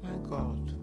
My God.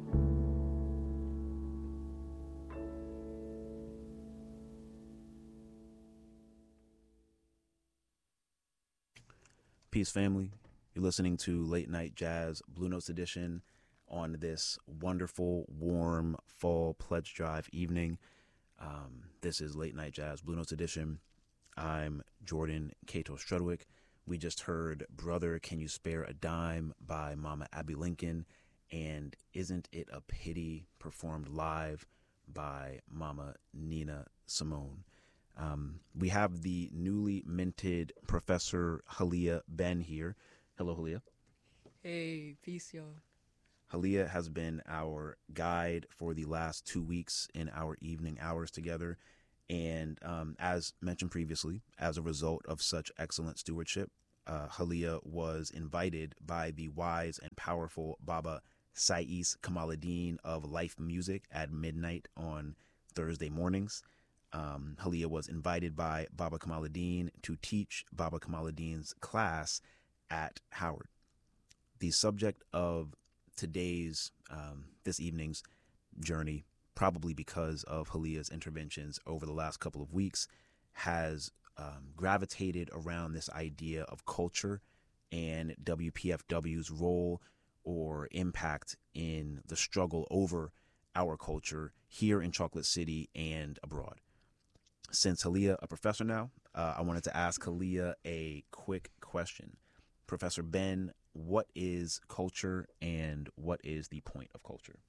Peace, family. You're listening to Late Night Jazz Blue Notes Edition on this wonderful, warm fall pledge drive evening. This is Late Night Jazz Blue Notes Edition. I'm Jordan Cato Strudwick. We just heard Brother, Can You Spare a Dime by Mama Abby Lincoln, and Isn't It a Pity, performed live by Mama Nina Simone. We have the newly minted Professor Halia Ben here. Hello, Halia. Hey, peace, y'all. Halia has been our guide for the last 2 weeks in our evening hours together. And as mentioned previously, as a result of such excellent stewardship, Halia was invited by the wise and powerful Baba Sais Kamaluddin of Life Music at midnight on Thursday mornings. Halia was invited by Baba Kamaluddin to teach Baba Kamaluddin's class at Howard. The subject of today's, this evening's journey, probably because of Halia's interventions over the last couple of weeks, has gravitated around this idea of culture and WPFW's role or impact in the struggle over our culture here in Chocolate City and abroad. Since Halia a professor now, I wanted to ask Halia a quick question. Professor Ben, what is culture and what is the point of culture?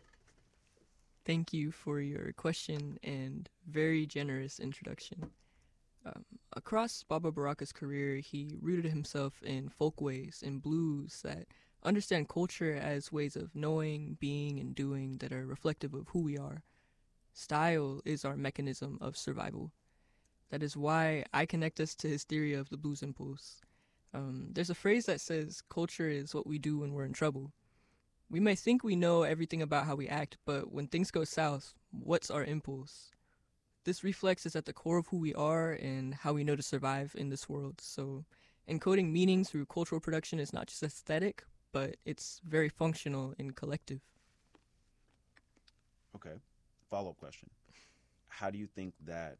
Thank you for your question and very generous introduction. Across Baba Baraka's career, he rooted himself in folkways and blues that understand culture as ways of knowing, being, and doing that are reflective of who we are. Style is our mechanism of survival. That is why I connect us to his theory of the blues impulse. There's a phrase that says, culture is what we do when we're in trouble. We may think we know everything about how we act, but when things go south, what's our impulse? This reflex is at the core of who we are and how we know to survive in this world. So encoding meaning through cultural production is not just aesthetic, but it's very functional and collective. Okay. Follow-up question. How do you think that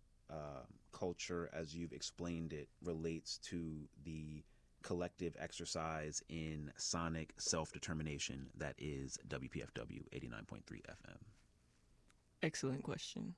culture, as you've explained it, relates to the collective exercise in sonic self-determination that is WPFW 89.3 FM? Excellent question.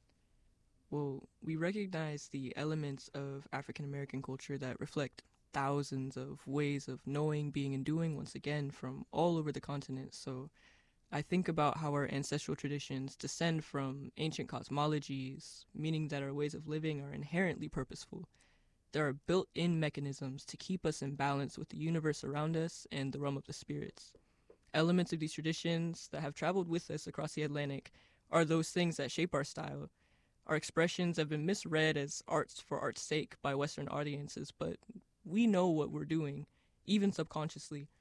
Well, we recognize the elements of African American culture that reflect thousands of ways of knowing, being, and doing, once again, from all over the continent. So I think about how our ancestral traditions descend from ancient cosmologies, meaning that our ways of living are inherently purposeful. There are built-in mechanisms to keep us in balance with the universe around us and the realm of the spirits. Elements of these traditions that have traveled with us across the Atlantic are those things that shape our style. Our expressions have been misread as arts for art's sake by Western audiences, but we know what we're doing, even subconsciously.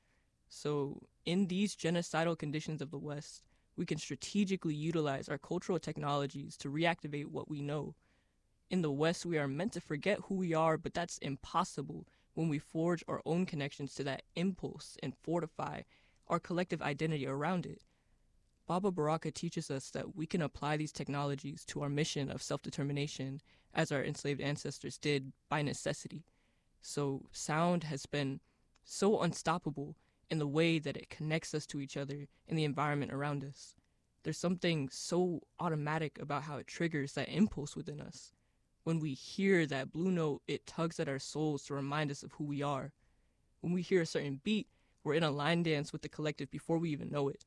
So in these genocidal conditions of the West, we can strategically utilize our cultural technologies to reactivate what we know. In the West, we are meant to forget who we are, but that's impossible when we forge our own connections to that impulse and fortify our collective identity around it. Baba Baraka teaches us that we can apply these technologies to our mission of self-determination as our enslaved ancestors did by necessity. So sound has been so unstoppable in the way that it connects us to each other and the environment around us. There's something so automatic about how it triggers that impulse within us. When we hear that blue note, it tugs at our souls to remind us of who we are. When we hear a certain beat, we're in a line dance with the collective before we even know it.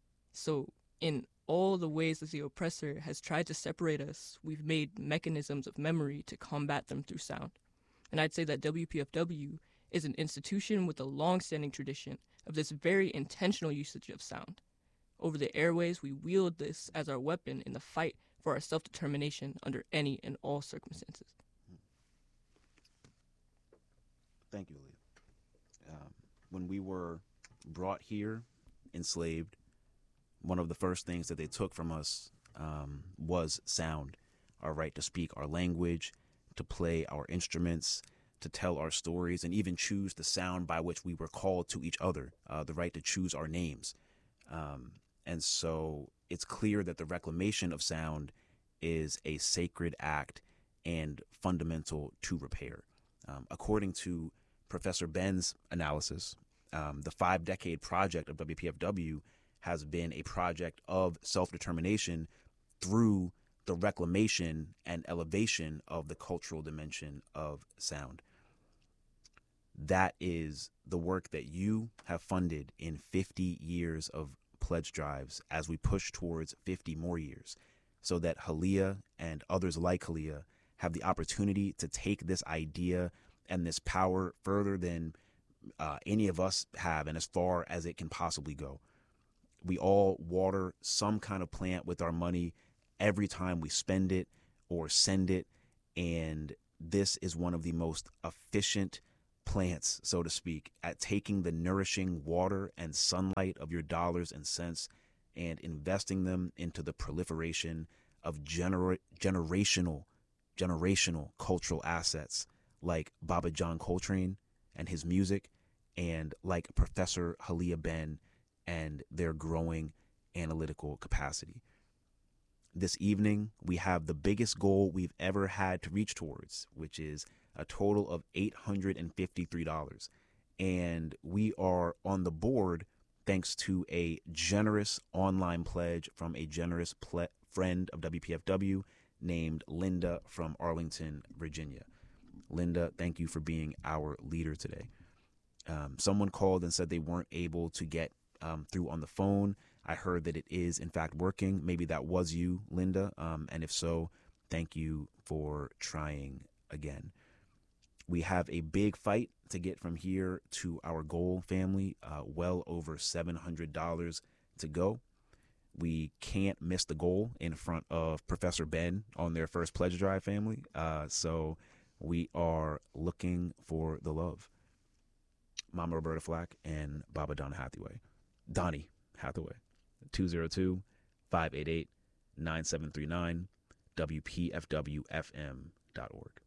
So in all the ways that the oppressor has tried to separate us, we've made mechanisms of memory to combat them through sound. And I'd say that WPFW is an institution with a long-standing tradition of this very intentional usage of sound. Over the airways, we wield this as our weapon in the fight for our self-determination under any and all circumstances. Thank you, Aaliyah. When we were brought here, enslaved, one of the first things that they took from us was sound, our right to speak our language, to play our instruments, to tell our stories, and even choose the sound by which we were called to each other, the right to choose our names. And so it's clear that the reclamation of sound is a sacred act and fundamental to repair. According to Professor Ben's analysis, the 5-decade project of WPFW has been a project of self-determination through the reclamation and elevation of the cultural dimension of sound. That is the work that you have funded in 50 years of pledge drives as we push towards 50 more years, so that Halia and others like Halia have the opportunity to take this idea and this power further than any of us have, and as far as it can possibly go. We all water some kind of plant with our money every time we spend it or send it, and this is one of the most efficient plants, so to speak, at taking the nourishing water and sunlight of your dollars and cents and investing them into the proliferation of generational cultural assets like Baba John Coltrane and his music, and like Professor Halia Ben and their growing analytical capacity. This evening, we have the biggest goal we've ever had to reach towards, which is a total of $853. And we are on the board thanks to a generous online pledge from a generous friend of WPFW named Linda from Arlington, Virginia. Linda, thank you for being our leader today. Someone called and said they weren't able to get through on the phone. I heard that it is, in fact, working. Maybe that was you, Linda. And if so, thank you for trying again. We have a big fight to get from here to our goal, family. Well over $700 to go. We can't miss the goal in front of Professor Ben on their first pledge drive, family. So we are looking for the love. Mama Roberta Flack and Baba Donnie Hathaway. 202-588-9739, WPFWFM.org.